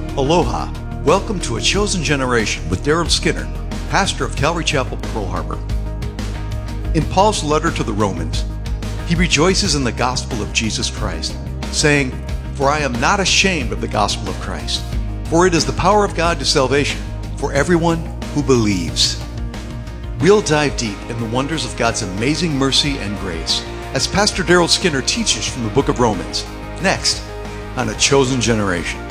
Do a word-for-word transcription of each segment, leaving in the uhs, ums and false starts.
Aloha. Welcome to A Chosen Generation with Daryl Skinner, pastor of Calvary Chapel, Pearl Harbor. In Paul's letter to the Romans, he rejoices in the gospel of Jesus Christ, saying, "For I am not ashamed of the gospel of Christ, for it is the power of God to salvation for everyone who believes." We'll dive deep in the wonders of God's amazing mercy and grace as Pastor Daryl Skinner teaches from the book of Romans, next on A Chosen Generation.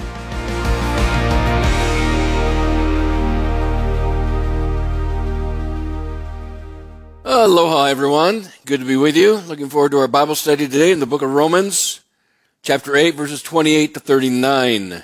Aloha, everyone. Good to be with you. Looking forward to our Bible study today in the book of Romans, chapter eight, verses twenty-eight to thirty-nine.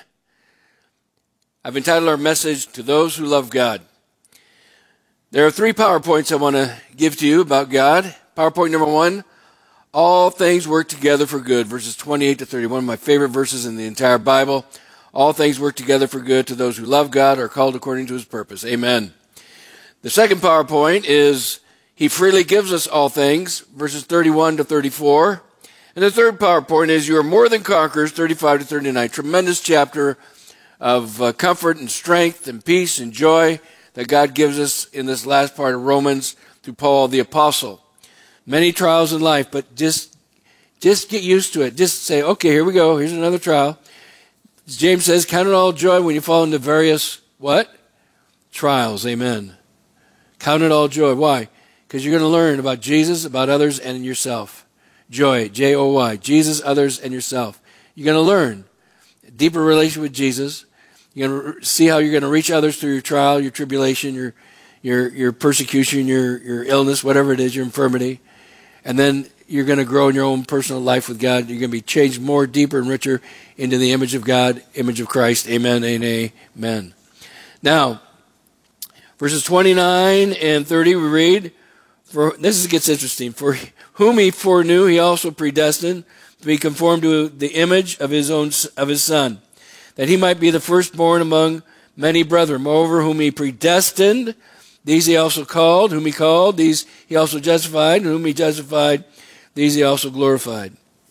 I've entitled our message, "To Those Who Love God." There are three PowerPoints I want to give to you about God. PowerPoint number one, all things work together for good, verses twenty-eight to thirty. One of my favorite verses in the entire Bible. All things work together for good to those who love God, are called according to his purpose. Amen. The second PowerPoint is, he freely gives us all things, verses thirty-one to thirty-four. And the third PowerPoint is, you are more than conquerors, thirty-five to thirty-nine. Tremendous chapter of uh, comfort and strength and peace and joy that God gives us in this last part of Romans through Paul the Apostle. Many trials in life, but just, just get used to it. Just say, okay, here we go. Here's another trial. As James says, count it all joy when you fall into various, what? Trials. Amen. Count it all joy. Why? Because you're going to learn about Jesus, about others, and yourself. Joy, J O Y, Jesus, others, and yourself. You're going to learn a deeper relation with Jesus. You're going to see how you're going to reach others through your trial, your tribulation, your your your persecution, your your illness, whatever it is, your infirmity. And then you're going to grow in your own personal life with God. You're going to be changed more, deeper, and richer into the image of God, image of Christ. Amen and amen. Now, verses twenty-nine and thirty, we read, For this is, gets interesting. For whom he foreknew, he also predestined to be conformed to the image of his own of his Son, that he might be the firstborn among many brethren. Moreover, whom he predestined, these he also called. Whom he called, these he also justified. And whom he justified, these he also glorified.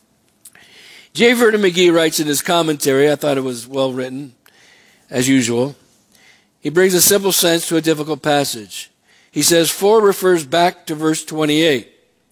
J. Vernon McGee writes in his commentary, I thought it was well written, as usual. He brings a simple sense to a difficult passage. He says, for refers back to verse twenty-eight.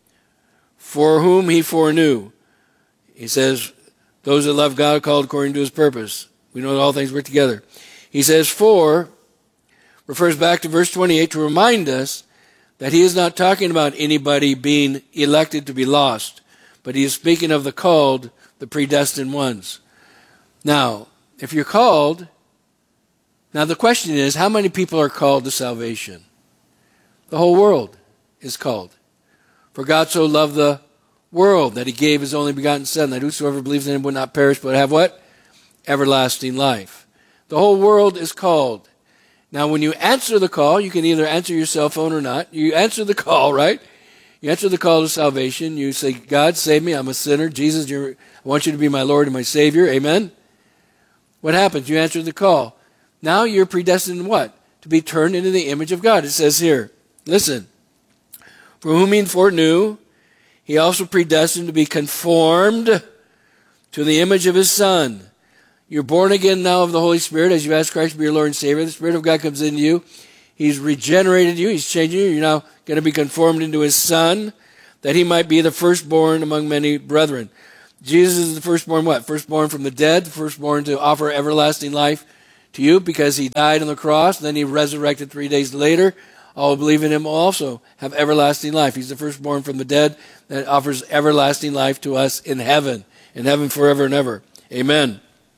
For whom he foreknew. He says, those that love God are called according to his purpose. We know that all things work together. He says, for refers back to verse twenty-eight to remind us that he is not talking about anybody being elected to be lost, but he is speaking of the called, the predestined ones. Now, if you're called, now the question is, how many people are called to salvation? The whole world is called. For God so loved the world that he gave his only begotten Son, that whosoever believes in him would not perish, but have what? Everlasting life. The whole world is called. Now, when you answer the call, you can either answer your cell phone or not. You answer the call, right? You answer the call to salvation. You say, God, save me. I'm a sinner. Jesus, you're, I want you to be my Lord and my Savior. Amen? What happens? You answer the call. Now you're predestined what? To be turned into the image of God. It says here, listen, for whom he foreknew, he also predestined to be conformed to the image of his Son. You're born again now of the Holy Spirit as you ask Christ to be your Lord and Savior. The Spirit of God comes into you. He's regenerated you. He's changing you. You're now going to be conformed into his Son, that he might be the firstborn among many brethren. Jesus is the firstborn what? Firstborn from the dead, firstborn to offer everlasting life to you because he died on the cross, then he resurrected three days later. All who believe in him also have everlasting life. He's the firstborn from the dead that offers everlasting life to us in heaven, in heaven forever and ever. Amen.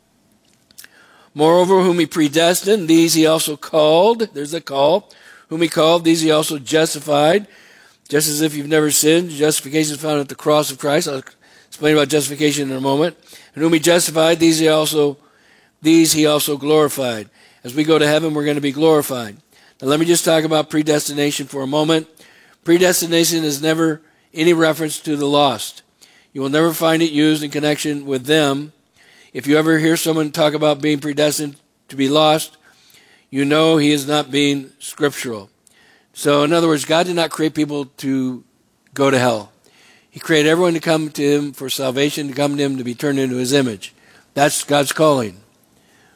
Moreover, whom he predestined, these he also called. There's a call. Whom he called, these he also justified. Just as if you've never sinned, justification is found at the cross of Christ. I'll explain about justification in a moment. And whom he justified, these he also, these he also glorified. As we go to heaven, we're going to be glorified. Now let me just talk about predestination for a moment. Predestination is never any reference to the lost. You will never find it used in connection with them. If you ever hear someone talk about being predestined to be lost, you know he is not being scriptural. So in other words, God did not create people to go to hell. He created everyone to come to him for salvation, to come to him to be turned into his image. That's God's calling.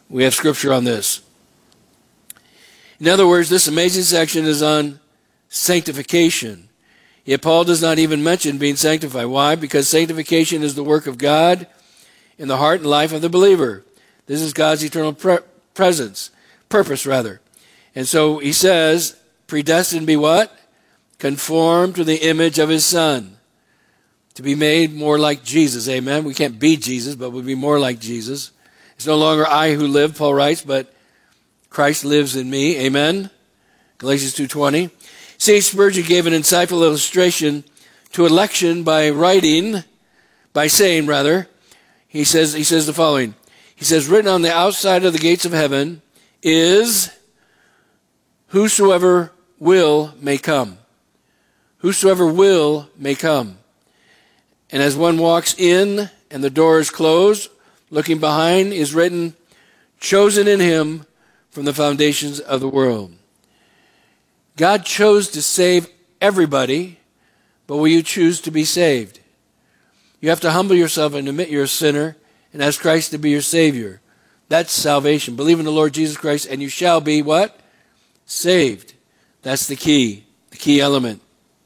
We have scripture on this. In other words, this amazing section is on sanctification. Yet Paul does not even mention being sanctified. Why? Because sanctification is the work of God in the heart and life of the believer. This is God's eternal pre- presence, purpose rather. And so he says, predestined be what? Conformed to the image of his Son. To be made more like Jesus. Amen. We can't be Jesus, but we'll be more like Jesus. It's no longer I who live, Paul writes, but Christ lives in me. Amen. Galatians two twenty. C. Spurgeon gave an insightful illustration to election by writing, by saying rather, he says, he says the following. He says, written on the outside of the gates of heaven is, whosoever will may come. Whosoever will may come. And as one walks in and the door is closed, looking behind is written, chosen in him from the foundations of the world. God chose to save everybody, but will you choose to be saved? You have to humble yourself and admit you're a sinner and ask Christ to be your Savior. That's salvation. Believe in the Lord Jesus Christ and you shall be what? Saved. That's the key, the key element.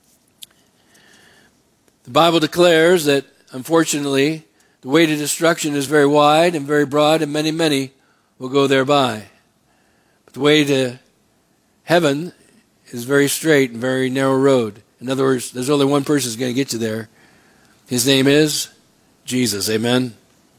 The Bible declares that, unfortunately, the way to destruction is very wide and very broad, and many, many will go thereby. But the way to heaven is very straight and very narrow road. In other words, there's only one person who's going to get you there. His name is Jesus. Amen.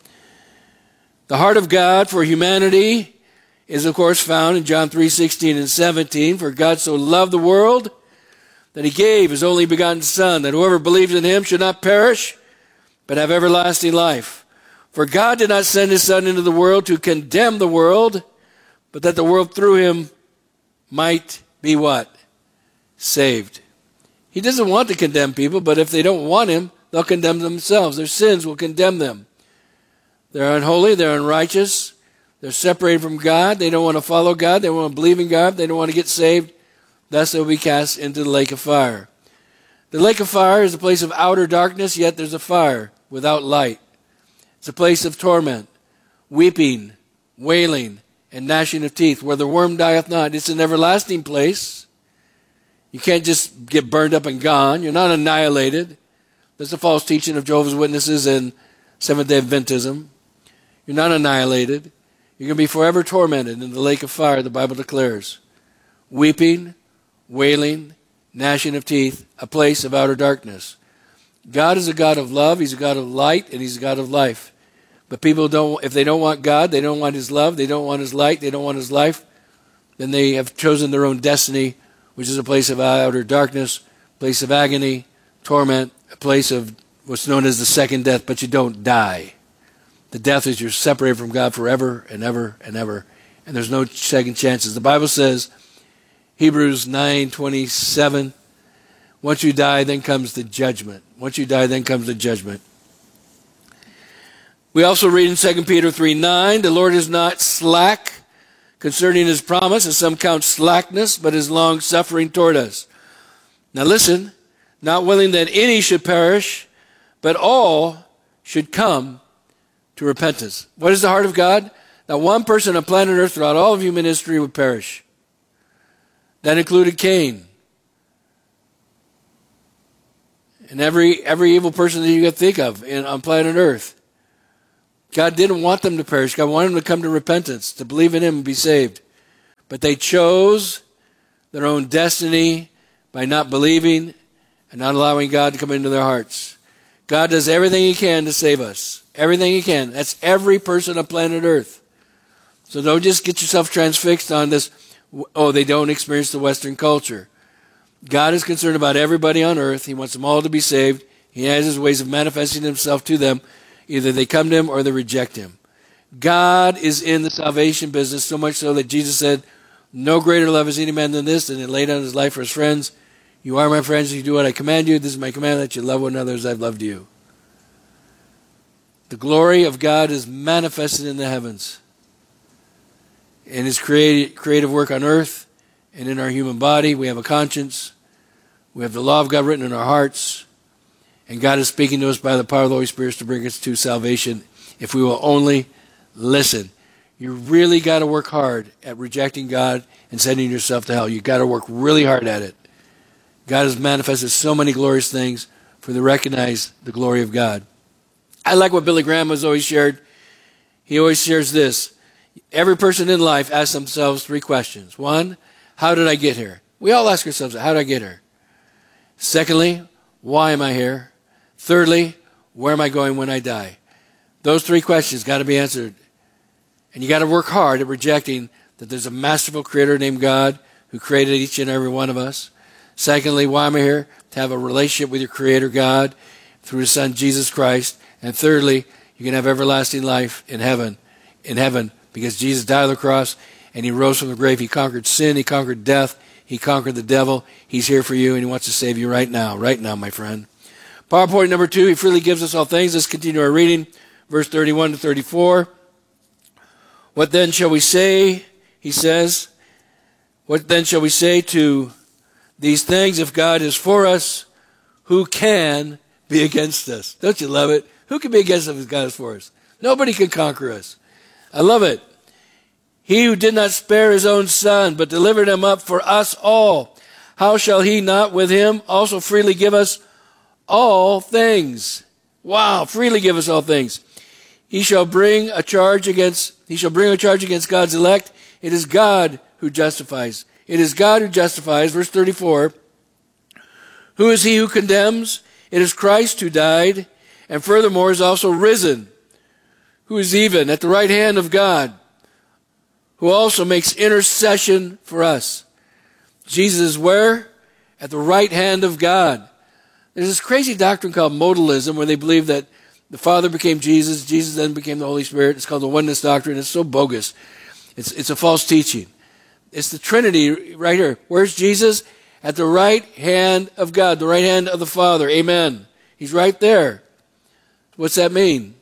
The heart of God for humanity is, of course, found in John three sixteen and seventeen. For God so loved the world that he gave his only begotten Son, that whoever believes in him should not perish, but have everlasting life. For God did not send his Son into the world to condemn the world, but that the world through him might be what? Saved. He doesn't want to condemn people, but if they don't want him, they'll condemn themselves. Their sins will condemn them. They're unholy, they're unrighteous, they're separated from God, they don't want to follow God, they don't want to believe in God, they don't want to get saved. Thus they will be cast into the lake of fire. The lake of fire is a place of outer darkness, yet there's a fire without light. It's a place of torment, weeping, wailing, and gnashing of teeth, where the worm dieth not. It's an everlasting place. You can't just get burned up and gone. You're not annihilated. That's the false teaching of Jehovah's Witnesses and Seventh-day Adventism. You're not annihilated. You're going to be forever tormented in the lake of fire, the Bible declares. Weeping, wailing, gnashing of teeth, a place of outer darkness. God is a God of love, he's a God of light, and he's a God of life. But people don't, if they don't want God, they don't want his love, they don't want his light, they don't want his life, then they have chosen their own destiny, which is a place of outer darkness, place of agony, torment, a place of what's known as the second death, but you don't die. The death is you're separated from God forever and ever and ever, and there's no second chances. The Bible says, Hebrews nine twenty-seven, once you die, then comes the judgment. Once you die, then comes the judgment. We also read in Second Peter three nine, the Lord is not slack concerning his promise, as some count slackness, but is long-suffering toward us. Now listen, not willing that any should perish, but all should come to repentance. What is the heart of God? That one person on planet Earth throughout all of human history would perish. That included Cain. And every every evil person that you could think of in, on planet Earth. God didn't want them to perish. God wanted them to come to repentance, to believe in him and be saved. But they chose their own destiny by not believing and not allowing God to come into their hearts. God does everything he can to save us. Everything he can. That's every person on planet Earth. So don't just get yourself transfixed on this, oh, they don't experience the Western culture. God is concerned about everybody on earth. He wants them all to be saved. He has his ways of manifesting himself to them. Either they come to him or they reject him. God is in the salvation business, so much so that Jesus said, no greater love has any man than this, and he laid down his life for his friends. You are my friends if you do what I command you. This is my command, that you love one another as I've loved you. The glory of God is manifested in the heavens. In his creative, creative work on earth and in our human body. We have a conscience. We have the law of God written in our hearts. And God is speaking to us by the power of the Holy Spirit to bring us to salvation if we will only listen. You really got to work hard at rejecting God and sending yourself to hell. You got to work really hard at it. God has manifested so many glorious things for the recognize the glory of God. I like what Billy Graham has always shared. He always shares this. Every person in life asks themselves three questions. One, how did I get here? We all ask ourselves, how did I get here? Secondly, why am I here? Thirdly, where am I going when I die? Those three questions got to be answered. And you got to work hard at rejecting that there's a masterful creator named God who created each and every one of us. Secondly, why am I here? To have a relationship with your creator God through his son Jesus Christ. And thirdly, you can have everlasting life in heaven, in heaven, because Jesus died on the cross and he rose from the grave. He conquered sin, he conquered death, he conquered the devil. He's here for you and he wants to save you right now, right now, my friend. PowerPoint number two, he freely gives us all things. Let's continue our reading, verse thirty-one to thirty-four. What then shall we say, he says, what then shall we say to these things? If God is for us, who can be against us? Don't you love it? Who can be against us if God is for us? Nobody can conquer us. I love it. He who did not spare his own son, but delivered him up for us all, how shall he not with him also freely give us all things? Wow, freely give us all things. He shall bring a charge against, he shall bring a charge against God's elect. It is God who justifies. It is God who justifies. Verse thirty-four. Who is he who condemns? It is Christ who died, and furthermore is also risen, who is even at the right hand of God, who also makes intercession for us. Jesus is where? At the right hand of God. There's this crazy doctrine called modalism where they believe that the Father became Jesus, Jesus then became the Holy Spirit. It's called the oneness doctrine. It's so bogus. It's, it's a false teaching. It's the Trinity right here. Where's Jesus? At the right hand of God, the right hand of the Father. Amen. He's right there. What's that mean?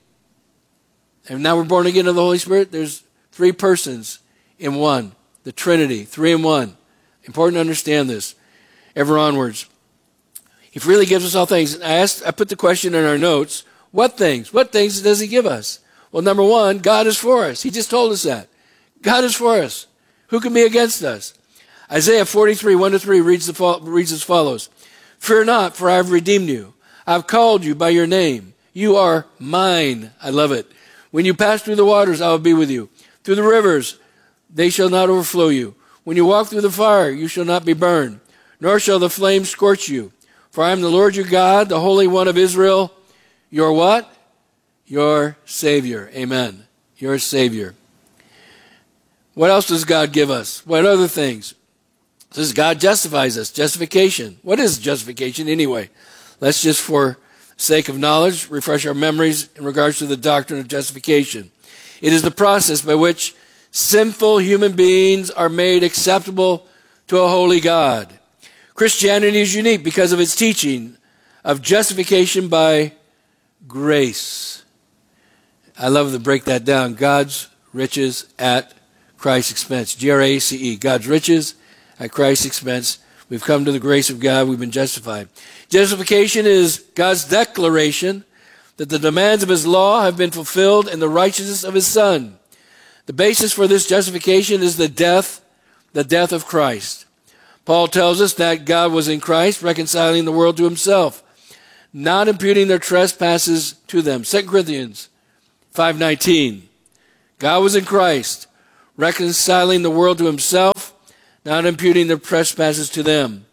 And now we're born again of the Holy Spirit. There's three persons in one. The Trinity, three in one. Important to understand this. Ever onwards. He freely gives us all things. And I asked, I put the question in our notes. What things? What things does he give us? Well, number one, God is for us. He just told us that. God is for us. Who can be against us? Isaiah forty-three, one to three reads, the, reads as follows. Fear not, for I have redeemed you. I have called you by your name. You are mine. I love it. When you pass through the waters, I will be with you. Through the rivers, they shall not overflow you. When you walk through the fire, you shall not be burned, nor shall the flame scorch you. For I am the Lord your God, the Holy One of Israel. Your what? Your Savior. Amen. Your Savior. What else does God give us? What other things? It says God justifies us. Justification. What is justification anyway? Let's just, for sake of knowledge, refresh our memories in regards to the doctrine of justification. It is the process by which sinful human beings are made acceptable to a holy God. Christianity is unique because of its teaching of justification by grace. I love to break that down. God's riches at Christ's expense. G R A C E. God's riches at Christ's expense. We've come to the grace of God. We've been justified. Justification is God's declaration that the demands of his law have been fulfilled in the righteousness of his Son. The basis for this justification is the death, the death of Christ. Paul tells us that God was in Christ, reconciling the world to himself, not imputing their trespasses to them. Second Corinthians five nineteen. God was in Christ, reconciling the world to himself, not imputing their trespasses to them.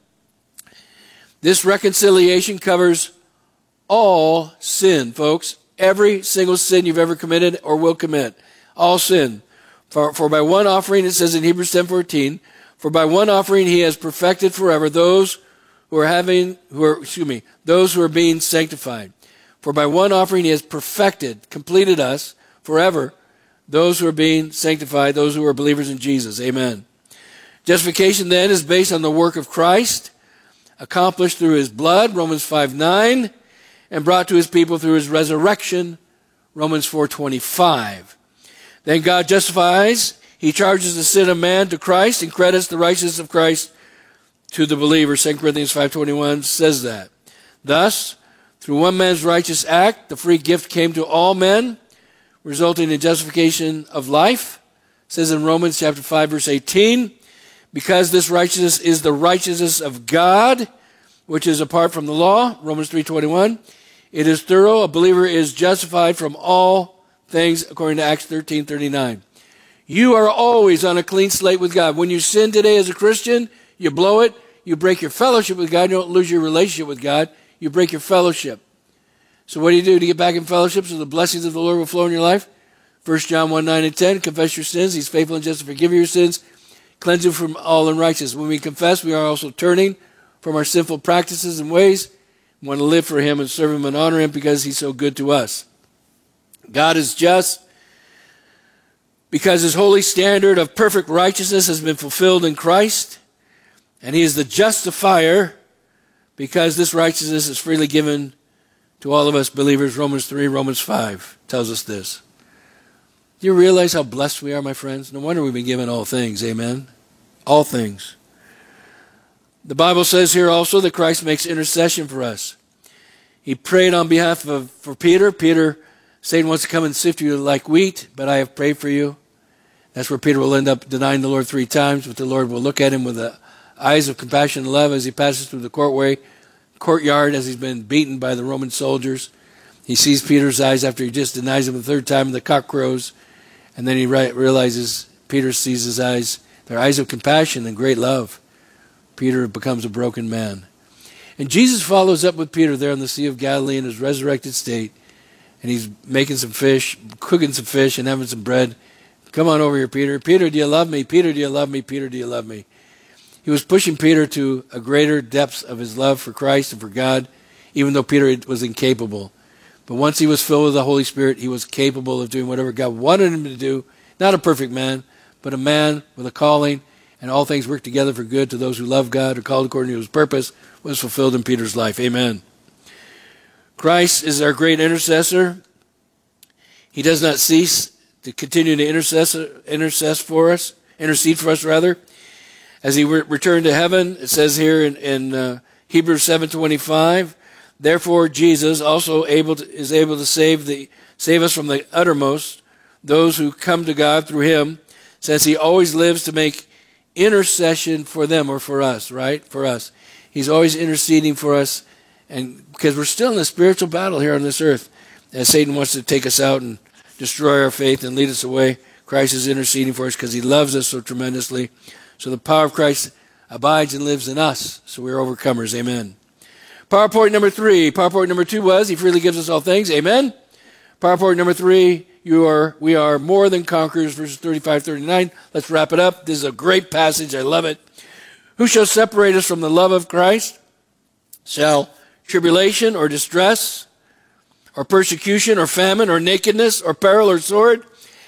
This reconciliation covers all sin, folks. Every single sin you've ever committed or will commit. All sin. For, for by one offering, it says in Hebrews ten fourteen, for by one offering he has perfected forever those who are having, who are, excuse me, those who are being sanctified. For by one offering he has perfected, completed us forever, those who are being sanctified, those who are believers in Jesus. Amen. Justification then is based on the work of Christ, accomplished through his blood, Romans five nine, and brought to his people through his resurrection, Romans four twenty-five. Then God justifies, he charges the sin of man to Christ and credits the righteousness of Christ to the believer. Second Corinthians five twenty-one says that. Thus, through one man's righteous act, the free gift came to all men, resulting in justification of life It says in Romans chapter five, verse eighteen, because this righteousness is the righteousness of God, which is apart from the law, Romans three twenty-one. It is thorough. A believer is justified from all things, according to Acts thirteen thirty-nine. You are always on a clean slate with God. When you sin today as a Christian, you blow it. You break your fellowship with God. You don't lose your relationship with God. You break your fellowship. So what do you do to get back in fellowship so the blessings of the Lord will flow in your life? First John one, nine and ten, confess your sins. He's faithful and just to forgive your sins, cleanse you from all unrighteousness. When we confess, we are also turning from our sinful practices and ways. We want to live for him and serve him and honor him because he's so good to us. God is just because his holy standard of perfect righteousness has been fulfilled in Christ, and he is the justifier because this righteousness is freely given to all of us believers. Romans three, Romans five tells us this. Do you realize how blessed we are, my friends? No wonder we've been given all things, amen? All things. The Bible says here also that Christ makes intercession for us. He prayed on behalf of for Peter. Peter, Satan wants to come and sift you like wheat, but I have prayed for you. That's where Peter will end up denying the Lord three times, but the Lord will look at him with the eyes of compassion and love as he passes through the courtway, courtyard as he's been beaten by the Roman soldiers. He sees Peter's eyes after he just denies him the third time, and the cock crows, and then he realizes, Peter sees his eyes, they're eyes of compassion and great love. Peter becomes a broken man. And Jesus follows up with Peter there on the Sea of Galilee in his resurrected state, and he's making some fish, cooking some fish and having some bread. Come on over here, Peter. Peter, do you love me? Peter, do you love me? Peter, do you love me? He was pushing Peter to a greater depth of his love for Christ and for God, even though Peter was incapable. But once he was filled with the Holy Spirit, he was capable of doing whatever God wanted him to do. Not a perfect man, but a man with a calling, and all things work together for good to those who love God, are called according to his purpose, was fulfilled in Peter's life. Amen. Christ is our great intercessor. He does not cease to continue to intercess, intercess for us, intercede for us rather. As he re- returned to heaven, it says here in, in uh, Hebrews seven twenty-five, therefore Jesus also able to, is able to save the save us from the uttermost, those who come to God through him, since he always lives to make intercession for them, or for us, right? For us. He's always interceding for us, and because we're still in a spiritual battle here on this earth, as Satan wants to take us out and destroy our faith and lead us away. Christ is interceding for us because he loves us so tremendously. So the power of Christ abides and lives in us. So we're overcomers. Amen. PowerPoint number three. PowerPoint number two was, he freely gives us all things. Amen. PowerPoint number three, you are, we are more than conquerors, verses thirty-five, thirty-nine. Let's wrap it up. This is a great passage. I love it. Who shall separate us from the love of Christ? Shall tribulation or distress or persecution or famine or nakedness or peril or sword?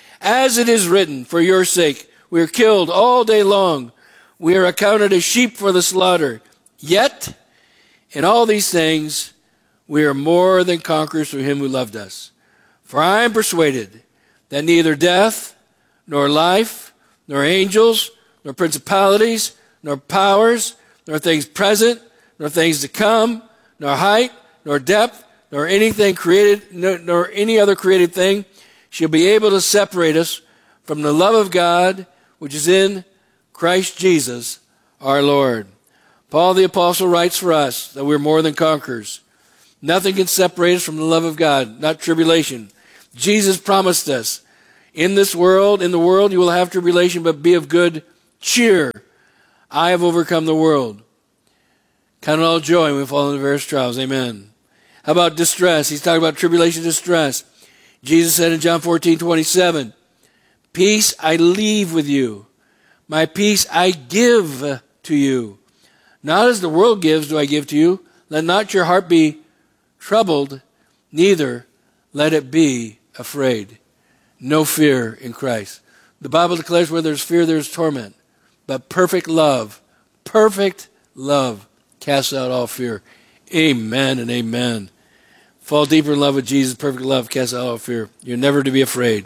As it is written, for your sake we are killed all day long. We are accounted as sheep for the slaughter. Yet, in all these things, we are more than conquerors through him who loved us. For I am persuaded that neither death, nor life, nor angels, nor principalities, nor powers, nor things present, nor things to come, nor height, nor depth, nor anything created, nor, nor any other created thing shall be able to separate us from the love of God, which is in Christ Jesus our Lord. Paul the Apostle writes for us that we're more than conquerors. Nothing can separate us from the love of God, not tribulation. Jesus promised us, in this world, in the world you will have tribulation, but be of good cheer. I have overcome the world. Count it all joy when we fall into various trials. Amen. How about distress? He's talking about tribulation, distress. Jesus said in John fourteen twenty-seven, peace I leave with you. My peace I give to you. Not as the world gives do I give to you. Let not your heart be troubled, neither let it be afraid. No fear in Christ. The Bible declares where there's fear, there's torment. But perfect love, perfect love casts out all fear. Amen and amen. Fall deeper in love with Jesus. Perfect love casts out all fear. You're never to be afraid.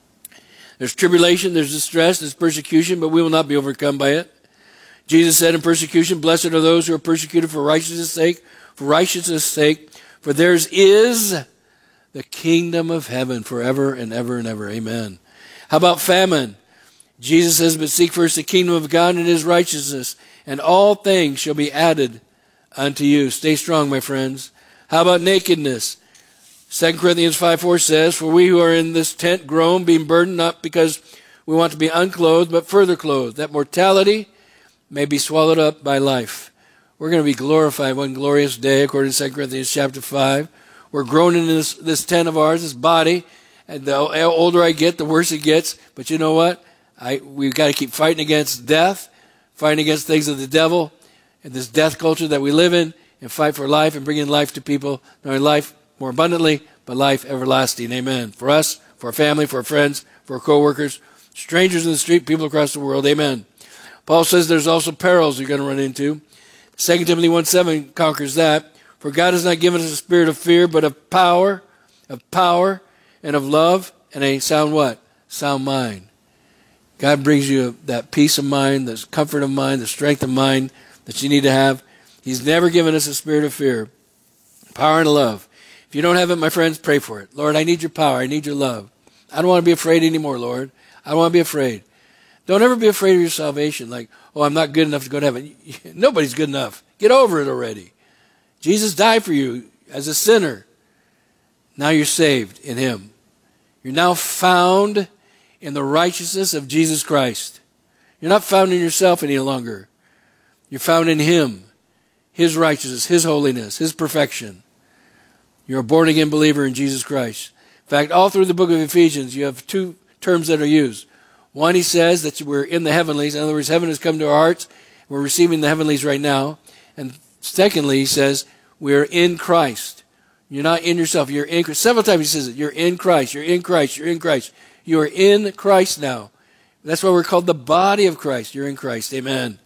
There's tribulation, there's distress, there's persecution, but we will not be overcome by it. Jesus said in persecution, blessed are those who are persecuted for righteousness' sake, for righteousness' sake, for theirs is the kingdom of heaven forever and ever and ever. Amen. How about famine? Jesus says, but seek first the kingdom of God and his righteousness, and all things shall be added unto you. Stay strong, my friends. How about nakedness? Second Corinthians five four says, for we who are in this tent groan, being burdened, not because we want to be unclothed, but further clothed, that mortality may be swallowed up by life. We're going to be glorified one glorious day, according to Second Corinthians chapter five. We're groaning in this, this tent of ours, this body, and the older I get, the worse it gets. But you know what? I, we've got to keep fighting against death, fighting against things of the devil, and this death culture that we live in, and fight for life and bringing life to people, not only life more abundantly, but life everlasting. Amen. For us, for our family, for our friends, for our co-workers, strangers in the street, people across the world. Amen. Paul says there's also perils you're going to run into. Second Timothy one seven conquers that. For God has not given us a spirit of fear, but of power, of power, and of love, and a sound what? Sound mind. God brings you that peace of mind, the comfort of mind, the strength of mind that you need to have. He's never given us a spirit of fear. Power and love. If you don't have it, my friends, pray for it. Lord, I need your power. I need your love. I don't want to be afraid anymore, Lord. I don't want to be afraid. Don't ever be afraid of your salvation. Like, oh, I'm not good enough to go to heaven. Nobody's good enough. Get over it already. Jesus died for you as a sinner. Now you're saved in him. You're now found in the righteousness of Jesus Christ. You're not found in yourself any longer. You're found in him, his righteousness, his holiness, his perfection. You're a born-again believer in Jesus Christ. In fact, all through the book of Ephesians, you have two terms that are used. One, he says that we're in the heavenlies. In other words, heaven has come to our hearts. We're receiving the heavenlies right now. And secondly, he says, we're in Christ. You're not in yourself. You're in Christ. Several times he says it. You're in Christ. You're in Christ. You're in Christ. You are in Christ now. That's why we're called the body of Christ. You're in Christ. Amen.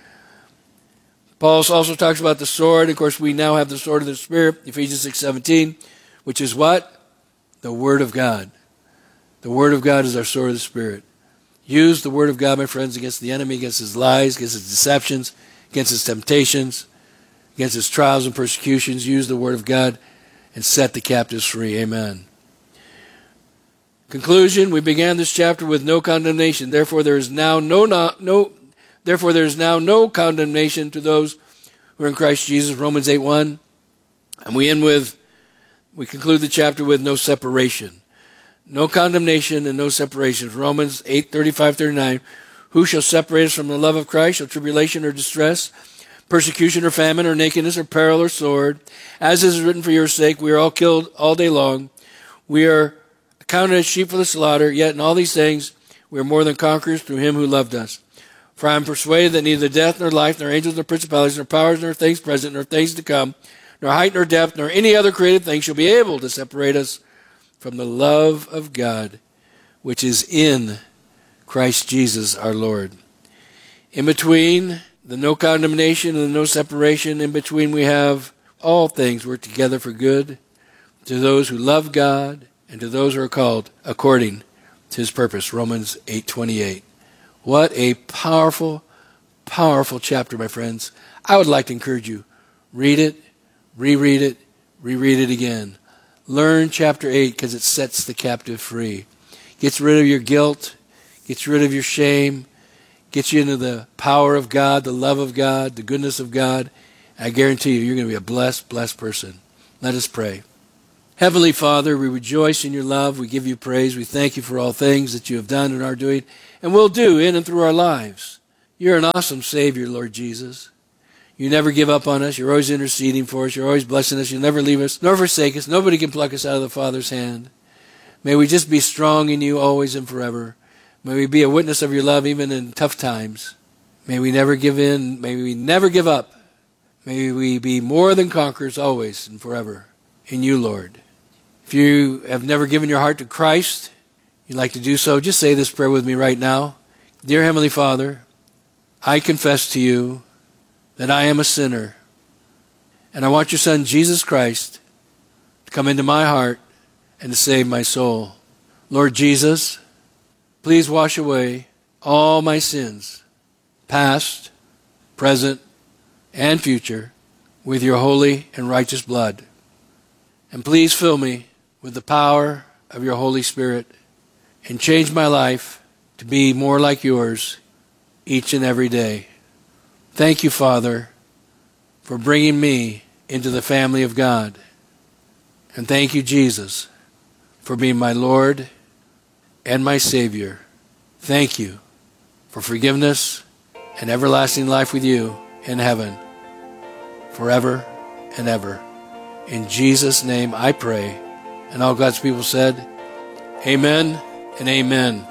Paul also talks about the sword. Of course, we now have the sword of the Spirit, Ephesians six seventeen, which is what? The Word of God. The Word of God is our sword of the Spirit. Use the Word of God, my friends, against the enemy, against his lies, against his deceptions, against his temptations, against his trials and persecutions. Use the Word of God and set the captives free. Amen. Conclusion, we began this chapter with no condemnation. Therefore there is now no, no, no therefore there is now no condemnation to those who are in Christ Jesus, Romans eight one. And we end with, we conclude the chapter with no separation. No condemnation and no separation. Romans eight thirty-five thirty-nine. Who shall separate us from the love of Christ? Shall tribulation or distress, persecution or famine or nakedness or peril or sword? As is written, for your sake we are all killed all day long. We are counted as sheep for the slaughter, yet in all these things we are more than conquerors through him who loved us. For I am persuaded that neither death nor life, nor angels nor principalities, nor powers, nor things present, nor things to come, nor height nor depth, nor any other created thing shall be able to separate us from the love of God, which is in Christ Jesus our Lord. In between the no condemnation and the no separation, in between we have all things work together for good to those who love God and to those who are called according to his purpose. Romans eight twenty-eight. What a powerful, powerful chapter, my friends. I would like to encourage you. Read it, reread it, reread it again. Learn chapter eight because it sets the captive free. Gets rid of your guilt, gets rid of your shame, gets you into the power of God, the love of God, the goodness of God. I guarantee you, you're going to be a blessed, blessed person. Let us pray. Heavenly Father, we rejoice in your love. We give you praise. We thank you for all things that you have done and are doing and will do in and through our lives. You're an awesome Savior, Lord Jesus. You never give up on us. You're always interceding for us. You're always blessing us. You'll never leave us nor forsake us. Nobody can pluck us out of the Father's hand. May we just be strong in you always and forever. May we be a witness of your love even in tough times. May we never give in. May we never give up. May we be more than conquerors always and forever in you, Lord. If you have never given your heart to Christ, you'd like to do so, just say this prayer with me right now. Dear Heavenly Father, I confess to you that I am a sinner, and I want your Son, Jesus Christ, to come into my heart and to save my soul. Lord Jesus, please wash away all my sins, past, present, and future, with your holy and righteous blood. And please fill me with the power of your Holy Spirit and change my life to be more like yours each and every day. Thank you, Father, for bringing me into the family of God. And thank you, Jesus, for being my Lord and my Savior. Thank you for forgiveness and everlasting life with you in heaven forever and ever. In Jesus' name I pray. And all God's people said, amen and amen.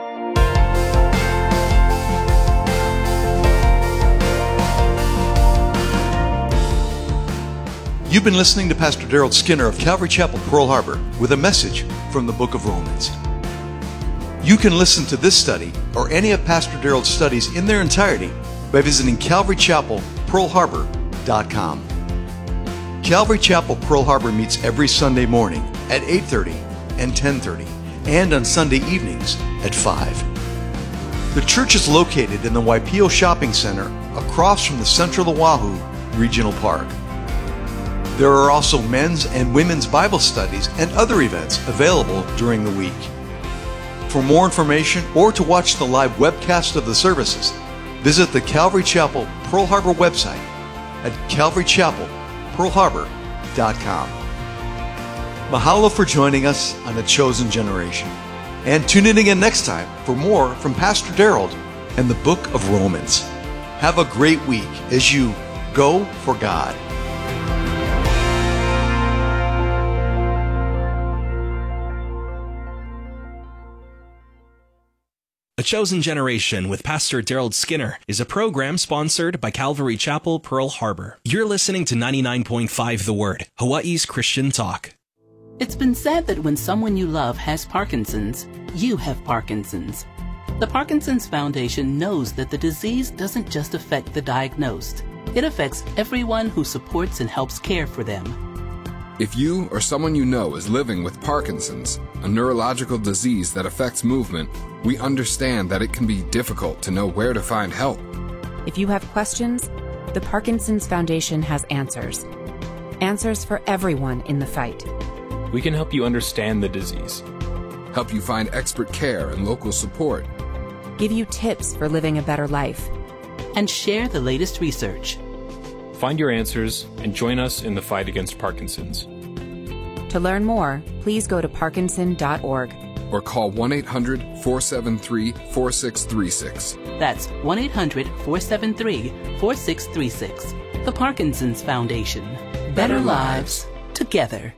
You've been listening to Pastor Daryl Skinner of Calvary Chapel, Pearl Harbor, with a message from the book of Romans. You can listen to this study or any of Pastor Daryl's studies in their entirety by visiting calvary chapel pearl harbor dot com. Calvary Chapel, Pearl Harbor meets every Sunday morning at eight thirty and ten thirty, and on Sunday evenings at five. The church is located in the Waipio Shopping Center across from the Central Oahu Regional Park. There are also men's and women's Bible studies and other events available during the week. For more information or to watch the live webcast of the services, visit the Calvary Chapel Pearl Harbor website at calvary chapel pearl harbor dot com. Mahalo for joining us on The Chosen Generation. And tune in again next time for more from Pastor Daryl and the book of Romans. Have a great week as you go for God. A Chosen Generation with Pastor Daryl Skinner is a program sponsored by Calvary Chapel, Pearl Harbor. You're listening to ninety-nine point five The Word, Hawaii's Christian talk. It's been said that when someone you love has Parkinson's, you have Parkinson's. The Parkinson's Foundation knows that the disease doesn't just affect the diagnosed. It affects everyone who supports and helps care for them. If you or someone you know is living with Parkinson's, a neurological disease that affects movement, we understand that it can be difficult to know where to find help. If you have questions, the Parkinson's Foundation has answers. Answers for everyone in the fight. We can help you understand the disease, help you find expert care and local support, give you tips for living a better life, and share the latest research. Find your answers and join us in the fight against Parkinson's. To learn more, please go to parkinson dot org or call one eight hundred, four seven three, four six three six. That's one eight hundred, four seven three, four six three six. The Parkinson's Foundation. Better, Better lives together.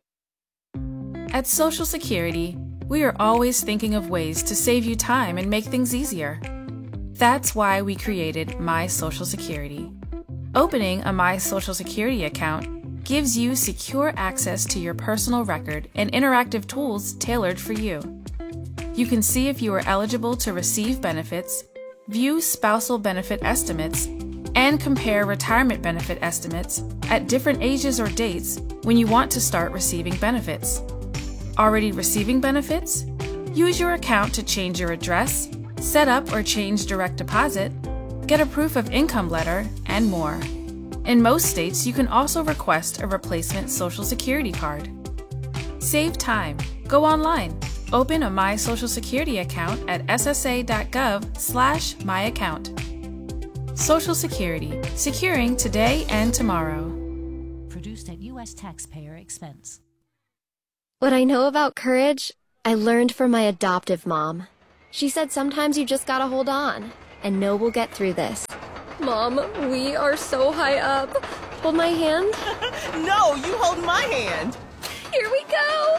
At Social Security, we are always thinking of ways to save you time and make things easier. That's why we created My Social Security. Opening a My Social Security account gives you secure access to your personal record and interactive tools tailored for you. You can see if you are eligible to receive benefits, view spousal benefit estimates, and compare retirement benefit estimates at different ages or dates when you want to start receiving benefits. Already receiving benefits? Use your account to change your address, set up or change direct deposit, get a proof of income letter, and more. In most states, you can also request a replacement Social Security card. Save time. Go online. Open a My Social Security account at s s a dot gov slash my account. Social Security. Securing today and tomorrow. Produced at U S taxpayer expense. What I know about courage, I learned from my adoptive mom. She said sometimes you just gotta hold on, and know we'll get through this. Mom, we are so high up. Hold my hand. No, you hold my hand. Here we go.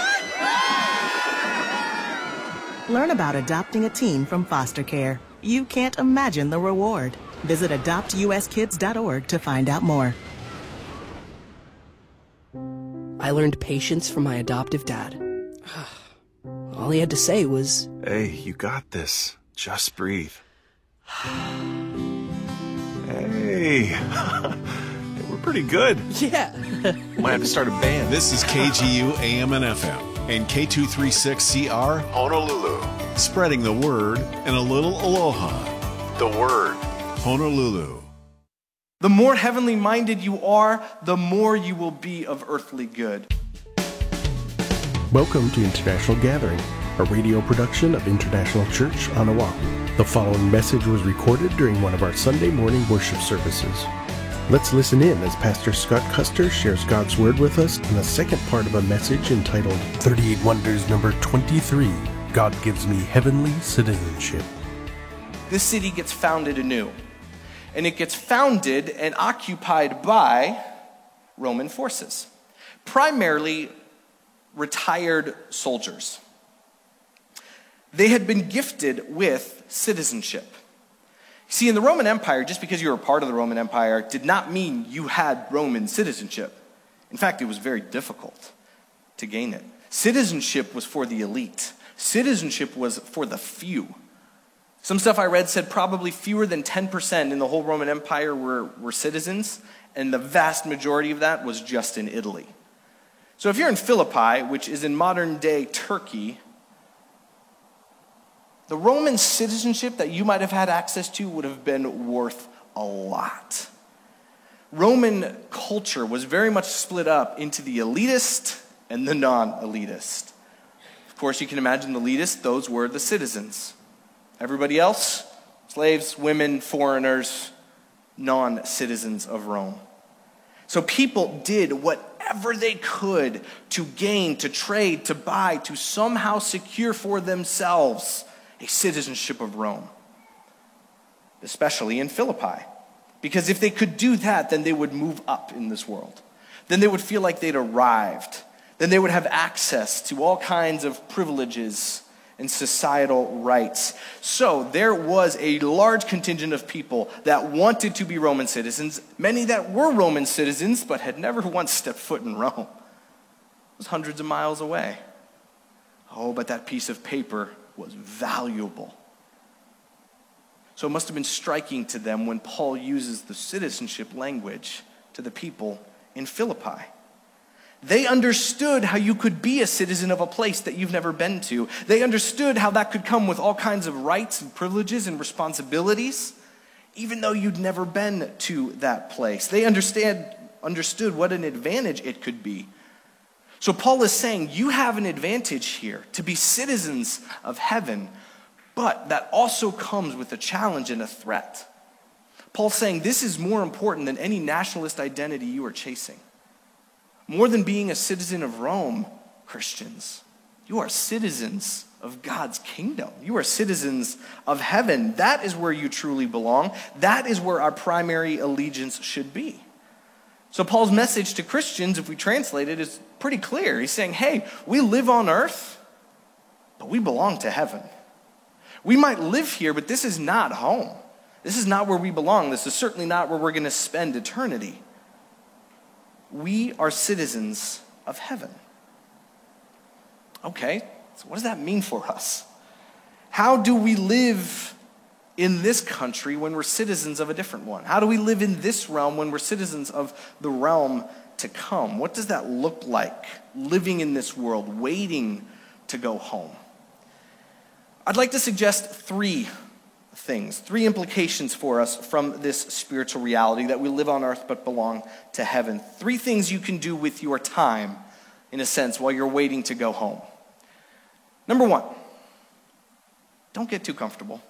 Learn about adopting a teen from foster care. You can't imagine the reward. Visit adopt u s kids dot org to find out more. I learned patience from my adoptive dad. All he had to say was, "Hey, you got this. Just breathe." Hey, we're pretty good. Yeah. Might have to start a band. This is K G U A M and F M and K two thirty-six C R Honolulu. Spreading the word and a little aloha. The word. Honolulu. The more heavenly minded you are, the more you will be of earthly good. Welcome to International Gathering, a radio production of International Church on Oahu. The following message was recorded during one of our Sunday morning worship services. Let's listen in as Pastor Scott Custer shares God's Word with us in the second part of a message entitled thirty-eight Wonders number twenty-three, God Gives Me Heavenly Citizenship. This city gets founded anew, and it gets founded and occupied by Roman forces, primarily retired soldiers. They had been gifted with citizenship. See, in the Roman Empire, just because you were a part of the Roman Empire did not mean you had Roman citizenship. In fact, it was very difficult to gain it. Citizenship was for the elite. Citizenship was for the few. Some stuff I read said probably fewer than ten percent in the whole Roman Empire were, were citizens, and the vast majority of that was just in Italy. So if you're in Philippi, which is in modern-day Turkey, the Roman citizenship that you might have had access to would have been worth a lot. Roman culture was very much split up into the elitist and the non-elitist. Of course, you can imagine the elitist, those were the citizens. Everybody else, slaves, women, foreigners, non-citizens of Rome. So people did whatever they could to gain, to trade, to buy, to somehow secure for themselves a citizenship of Rome, especially in Philippi. Because if they could do that, then they would move up in this world. Then they would feel like they'd arrived. Then they would have access to all kinds of privileges and societal rights. So there was a large contingent of people that wanted to be Roman citizens, many that were Roman citizens but had never once stepped foot in Rome. It was hundreds of miles away. Oh, but that piece of paper was valuable. So it must have been striking to them when Paul uses the citizenship language to the people in Philippi. They understood how you could be a citizen of a place that you've never been to. They understood how that could come with all kinds of rights and privileges and responsibilities, even though you'd never been to that place. They understand, understood what an advantage it could be. So Paul is saying, you have an advantage here to be citizens of heaven, but that also comes with a challenge and a threat. Paul's saying this is more important than any nationalist identity you are chasing. More than being a citizen of Rome, Christians, you are citizens of God's kingdom. You are citizens of heaven. That is where you truly belong. That is where our primary allegiance should be. So Paul's message to Christians, if we translate it, is pretty clear. He's saying, hey, we live on earth, but we belong to heaven. We might live here, but this is not home. This is not where we belong. This is certainly not where we're going to spend eternity. We are citizens of heaven. Okay, so what does that mean for us? How do we live in this country when we're citizens of a different one? How do we live in this realm when we're citizens of the realm to come? What does that look like, living in this world, waiting to go home? I'd like to suggest three things, three implications for us from this spiritual reality that we live on earth but belong to heaven. Three things you can do with your time, in a sense, while you're waiting to go home. Number one, don't get too comfortable.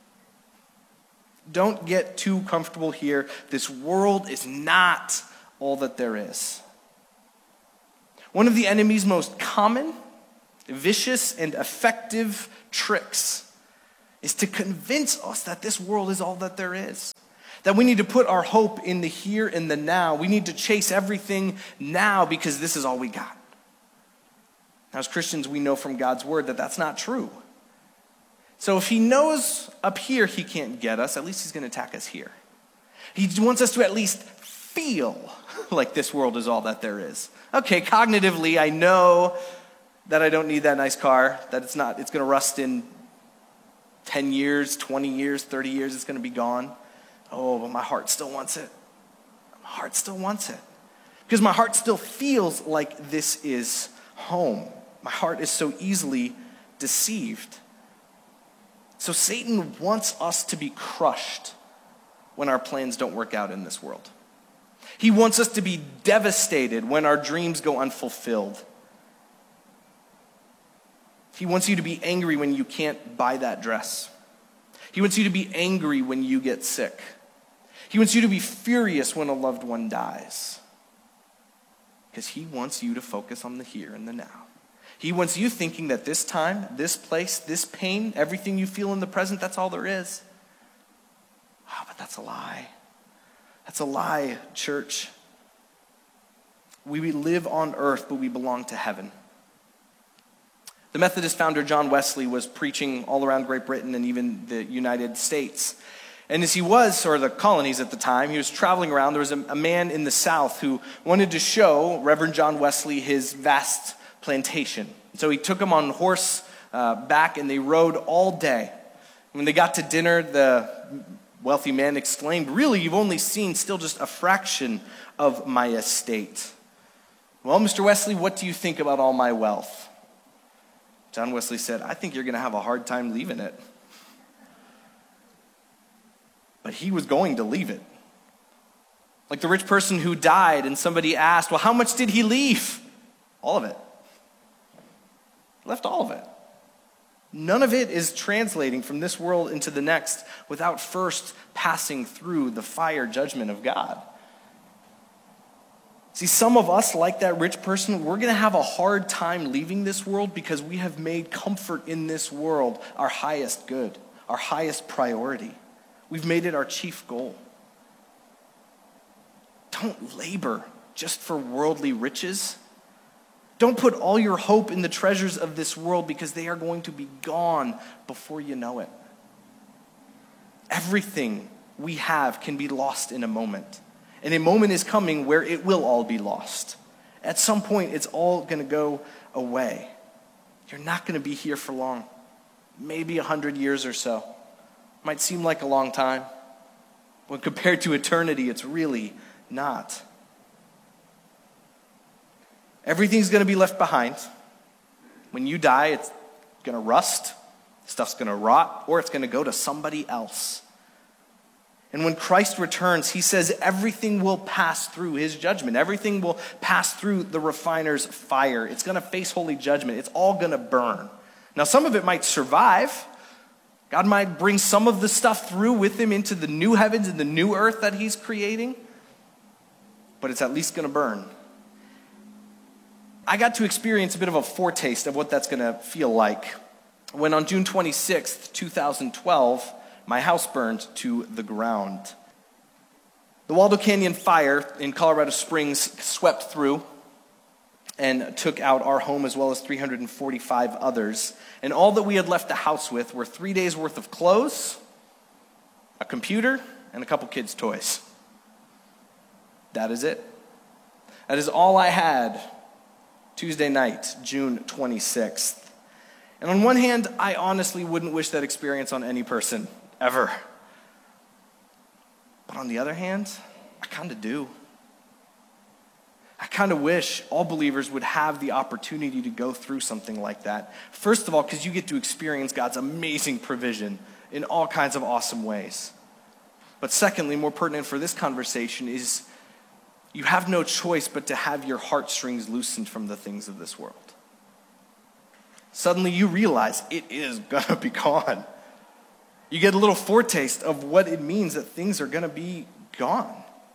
Don't get too comfortable here. This world is not all that there is. One of the enemy's most common, vicious, and effective tricks is to convince us that this world is all that there is. That we need to put our hope in the here and the now. We need to chase everything now because this is all we got. Now, as Christians, we know from God's word that that's not true. So if he knows up here he can't get us, at least he's going to attack us here. He wants us to at least feel like this world is all that there is. Okay, cognitively, I know that I don't need that nice car, that it's not, it's going to rust in ten years, twenty years, thirty years, it's going to be gone. Oh, but my heart still wants it. My heart still wants it. Because my heart still feels like this is home. My heart is so easily deceived. So Satan wants us to be crushed when our plans don't work out in this world. He wants us to be devastated when our dreams go unfulfilled. He wants you to be angry when you can't buy that dress. He wants you to be angry when you get sick. He wants you to be furious when a loved one dies. Because he wants you to focus on the here and the now. He wants you thinking that this time, this place, this pain, everything you feel in the present, that's all there is. Oh, but that's a lie. That's a lie, church. We live on earth, but we belong to heaven. The Methodist founder John Wesley was preaching all around Great Britain and even the United States. And as he was, or the colonies at the time, he was traveling around. There was a, a man in the South who wanted to show Reverend John Wesley his vast plantation. So he took him on horse uh, back, and they rode all day. When they got to dinner, the wealthy man exclaimed, "Really, you've only seen still just a fraction of my estate." "Well, Mister Wesley, what do you think about all my wealth?" John Wesley said, "I think you're going to have a hard time leaving it." But he was going to leave it. Like the rich person who died and somebody asked, "Well, how much did he leave?" All of it. He left all of it. None of it is translating from this world into the next without first passing through the fire judgment of God. See, some of us, like that rich person, we're going to have a hard time leaving this world because we have made comfort in this world our highest good, our highest priority. We've made it our chief goal. Don't labor just for worldly riches. Don't put all your hope in the treasures of this world because they are going to be gone before you know it. Everything we have can be lost in a moment. And a moment is coming where it will all be lost. At some point, it's all going to go away. You're not going to be here for long. Maybe a hundred years or so. Might seem like a long time. When compared to eternity, it's really not. Everything's going to be left behind. When you die, it's going to rust, stuff's going to rot, or it's going to go to somebody else. And when Christ returns, he says everything will pass through his judgment. Everything will pass through the refiner's fire. It's going to face holy judgment. It's all going to burn. Now, some of it might survive. God might bring some of the stuff through with him into the new heavens and the new earth that he's creating. But it's at least going to burn. I got to experience a bit of a foretaste of what that's going to feel like when on June twenty-sixth, twenty twelve, my house burned to the ground. The Waldo Canyon fire in Colorado Springs swept through and took out our home as well as three hundred forty-five others. And all that we had left the house with were three days worth of clothes, a computer, and a couple kids' toys. That is it. That is all I had Tuesday night, June twenty-sixth. And on one hand, I honestly wouldn't wish that experience on any person, ever. But on the other hand, I kind of do. I kind of wish all believers would have the opportunity to go through something like that. First of all, because you get to experience God's amazing provision in all kinds of awesome ways. But secondly, more pertinent for this conversation, is you have no choice but to have your heartstrings loosened from the things of this world. Suddenly you realize it is going to be gone. You get a little foretaste of what it means that things are going to be gone.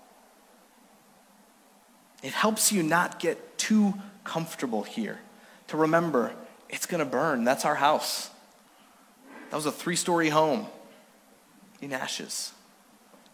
It helps you not get too comfortable here. To remember, it's going to burn. That's our house. That was a three-story home in ashes.